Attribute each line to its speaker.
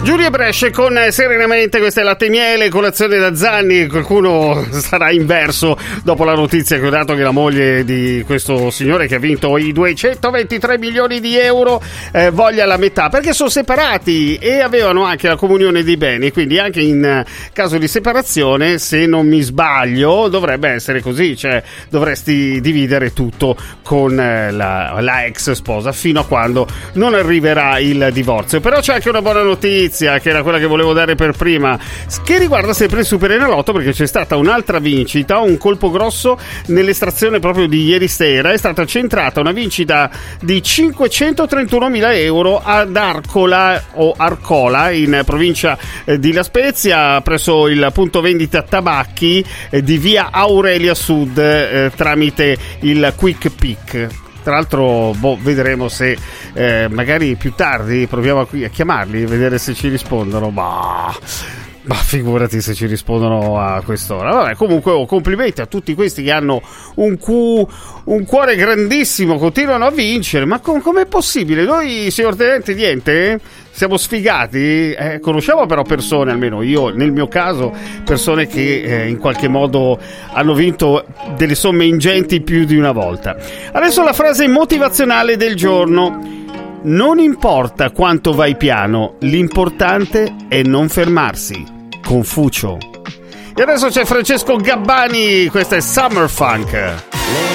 Speaker 1: Giulia Brescia con Serenamente, questa è Latte e Miele, colazione da Zanni. Qualcuno sarà inverso dopo la notizia che ho dato che la moglie di questo signore che ha vinto i 223 milioni di euro voglia la metà, perché sono separati e avevano anche la comunione di beni, quindi anche in caso di separazione, se non mi sbaglio, dovrebbe essere così, cioè dovresti dividere tutto con la ex sposa fino a quando non arriverà il divorzio. Però c'è anche una buona notizia, che era quella che volevo dare per prima, che riguarda sempre il Superenalotto, perché c'è stata un'altra vincita, un colpo grosso nell'estrazione proprio di ieri sera. È stata centrata una vincita di 531.000 euro ad Arcola o Arcola in provincia di La Spezia, presso il punto vendita tabacchi di via Aurelia Sud, tramite il Quick Pick. Tra l'altro, vedremo se magari più tardi proviamo a chiamarli, vedere se ci rispondono. Ma figurati se ci rispondono a quest'ora. Vabbè, comunque complimenti a tutti questi che hanno un cuore grandissimo, continuano a vincere. Ma com'è possibile? Noi, signor Tenente, niente? Siamo sfigati? Conosciamo però persone, almeno io nel mio caso, persone che in qualche modo hanno vinto delle somme ingenti più di una volta. Adesso la frase motivazionale del giorno: non importa quanto vai piano, l'importante è non fermarsi. Confucio. E adesso c'è Francesco Gabbani, questa è Summer Funk.